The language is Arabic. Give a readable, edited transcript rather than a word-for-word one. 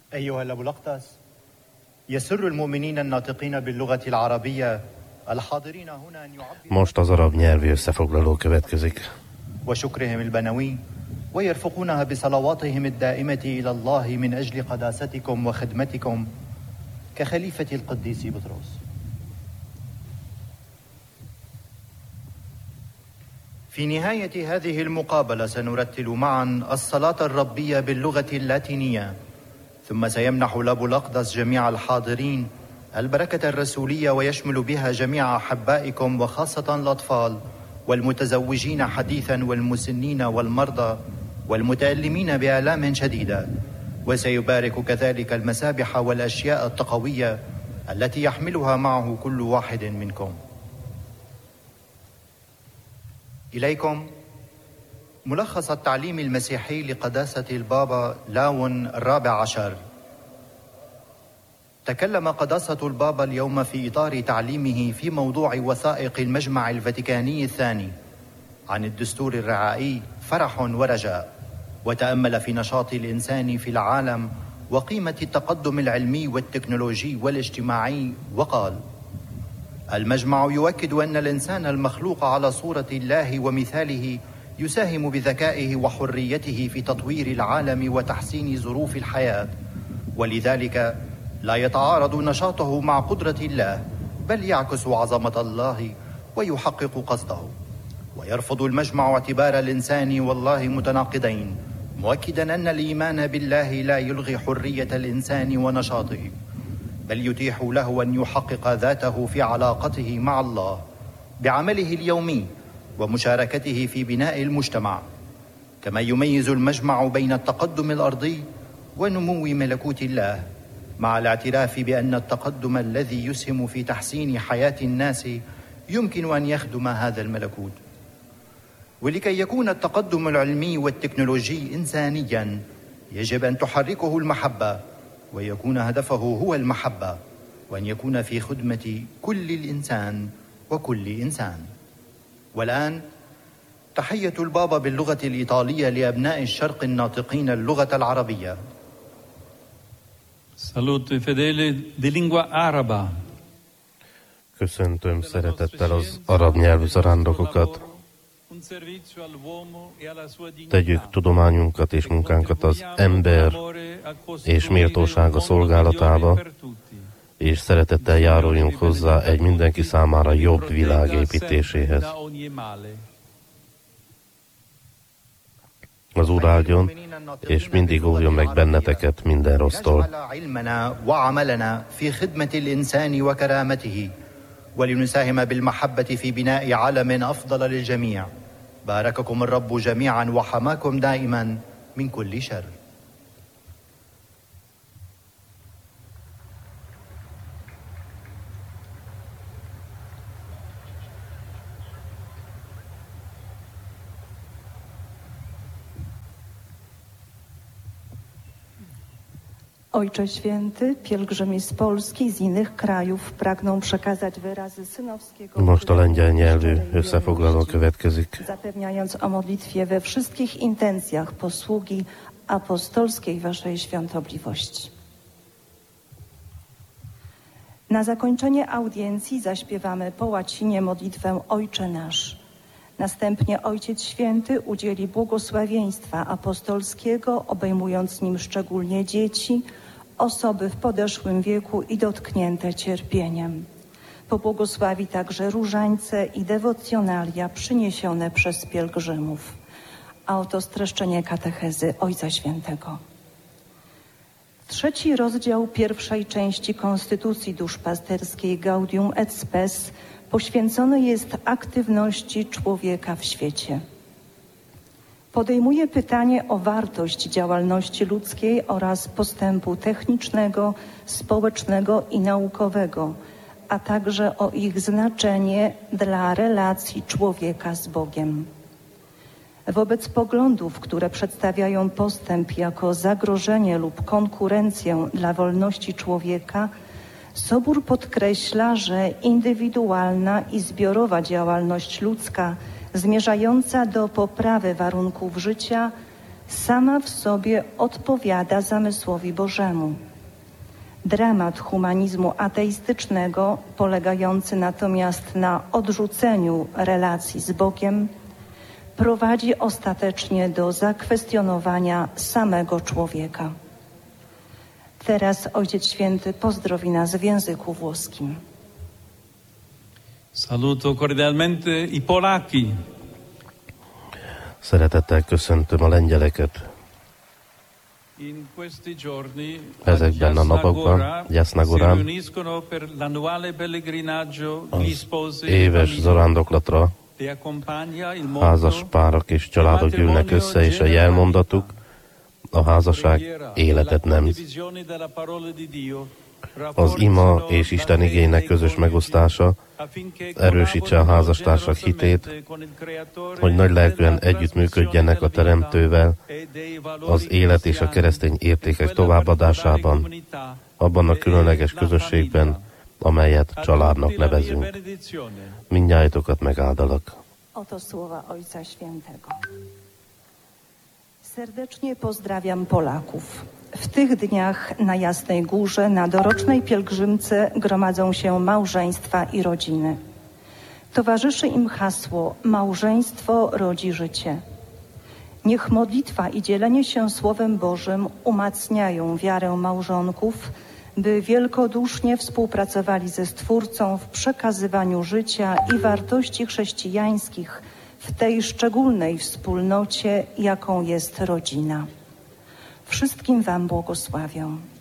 أيها الأب الأقدس، يسر المؤمنين الناطقين باللغة العربية الحاضرين هنا أن يعبروا Most az arab nyelvi összefoglaló következik. وشكرهم البنوي ويرفقونها بصلواتهم الدائمة إلى الله من أجل قداستكم وخدمتكم كخليفة القديس بطرس. في نهاية هذه المقابلة سنرتل معا الصلاة الربية باللغة اللاتينية، ثم سيمنح الأب الأقدس جميع الحاضرين البركة الرسولية، ويشمل بها جميع أحبائكم وخاصة الأطفال والمتزوجين حديثا والمسنين والمرضى والمتألمين بآلام شديدة، وسيبارك كذلك المسابح والأشياء التقوية التي يحملها معه كل واحد منكم. إليكم ملخص التعليم المسيحي لقداسة البابا لاون الرابع عشر. تكلم قداسة البابا اليوم في إطار تعليمه في موضوع وثائق المجمع الفاتيكاني الثاني عن الدستور الرعائي فرح ورجاء، وتأمل في نشاط الإنسان في العالم وقيمة التقدم العلمي والتكنولوجي والاجتماعي، وقال: المجمع يؤكد أن الإنسان المخلوق على صورة الله ومثاله يساهم بذكائه وحريته في تطوير العالم وتحسين ظروف الحياة، ولذلك لا يتعارض نشاطه مع قدرة الله، بل يعكس عظمة الله ويحقق قصده. ويرفض المجمع اعتبار الإنسان والله متناقضين، مؤكدا أن الإيمان بالله لا يلغي حرية الإنسان ونشاطه، بل يتيح له أن يحقق ذاته في علاقته مع الله بعمله اليومي ومشاركته في بناء المجتمع. كما يميز المجمع بين التقدم الأرضي ونمو ملكوت الله، مع الاعتراف بأن التقدم الذي يسهم في تحسين حياة الناس يمكن أن يخدم هذا الملكوت. ولكي يكون التقدم العلمي والتكنولوجي إنسانيا، يجب أن تحركه المحبة، ويكون هدفه هو المحبة، وأن يكون في خدمة كل الإنسان وكل إنسان. والآن تحية البابا باللغة الإيطالية لأبناء الشرق الناطقين اللغة العربية. Saluto i fedeli di lingua araba. Köszöntöm szeretettel az arab nyelvű zarándokokat. Tegyük tudományunkat és munkánkat az ember és méltósága szolgálatába, és szeretettel járuljunk hozzá egy mindenki számára jobb világ építéséhez. Az Úr áldjon, és mindig óvjon meg benneteket minden rossztól. ولنساهم بالمحبة في بناء عالم أفضل للجميع. بارككم الرب جميعا وحماكم دائما من كل شر. Ojcze Święty, pielgrzymi z Polski i z innych krajów pragną przekazać wyrazy synowskiego Most a lengyel nyelvű összefoglaló következik. zapewniając o modlitwie we wszystkich intencjach posługi apostolskiej Waszej Świątobliwości. Na zakończenie audiencji zaśpiewamy po łacinie modlitwę Ojcze Nasz. Następnie Ojciec Święty udzieli błogosławieństwa apostolskiego, obejmując nim szczególnie dzieci, osoby w podeszłym wieku i dotknięte cierpieniem. Pobłogosławi także różańce i dewocjonalia przyniesione przez pielgrzymów. A oto streszczenie katechezy Ojca Świętego. 3. rozdział pierwszej części Konstytucji Duszpasterskiej Gaudium et Spes poświęcony jest aktywności człowieka w świecie. Podejmuje pytanie o wartość działalności ludzkiej oraz postępu technicznego, społecznego i naukowego, a także o ich znaczenie dla relacji człowieka z Bogiem. Wobec poglądów, które przedstawiają postęp jako zagrożenie lub konkurencję dla wolności człowieka, Sobór podkreśla, że indywidualna i zbiorowa działalność ludzka zmierzająca do poprawy warunków życia sama w sobie odpowiada zamysłowi Bożemu. Dramat humanizmu ateistycznego, polegający natomiast na odrzuceniu relacji z Bogiem, prowadzi ostatecznie do zakwestionowania samego człowieka. Teraz Ojciec Święty pozdrowi nas w języku włoskim. Saluto cordialmente i polacchi. Szeretettel köszöntöm a lengyeleket. Ezekben a napokban, Jasna-Gorán, az éves zarándoklatra házas párok és családok gyűlnek össze, és a jelmondatuk, a házasság életet nem. Az ima és Isten igének közös megosztása erősítse a házastársak hitét, hogy nagylelkűen együttműködjenek a Teremtővel az élet és a keresztény értékek továbbadásában, abban a különleges közösségben, amelyet családnak nevezünk. Mindnyájatokat megáldalak. Oto słowa Ojca Świętego. Serdecznie pozdrawiam Polaków. W tych dniach na Jasnej Górze na dorocznej pielgrzymce gromadzą się małżeństwa i rodziny. Towarzyszy im hasło „Małżeństwo rodzi życie”. Niech modlitwa i dzielenie się Słowem Bożym umacniają wiarę małżonków, by wielkodusznie współpracowali ze Stwórcą w przekazywaniu życia i wartości chrześcijańskich w tej szczególnej wspólnocie, jaką jest rodzina. Wszystkim Wam błogosławię.